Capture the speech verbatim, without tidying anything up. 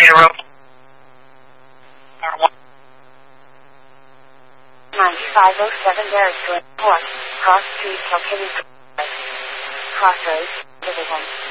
zero. ninety-five oh seven Barrett Court, Cross Street, Kilkenny. Crossroads, Division.